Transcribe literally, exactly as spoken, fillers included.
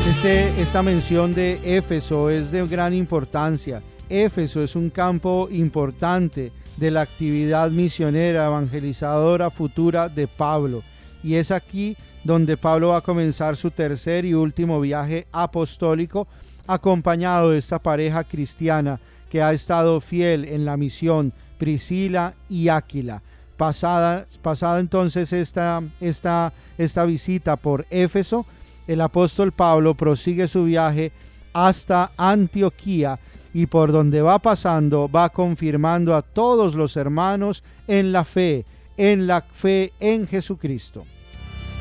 Este, esta mención de Éfeso es de gran importancia. Éfeso es un campo importante de la actividad misionera, evangelizadora futura de Pablo. Y es aquí donde Pablo va a comenzar su tercer y último viaje apostólico, acompañado de esta pareja cristiana que ha estado fiel en la misión, Priscila y Áquila. Pasada, pasada entonces esta, esta, esta visita por Éfeso, el apóstol Pablo prosigue su viaje hasta Antioquía y por donde va pasando va confirmando a todos los hermanos en la fe, en la fe en Jesucristo.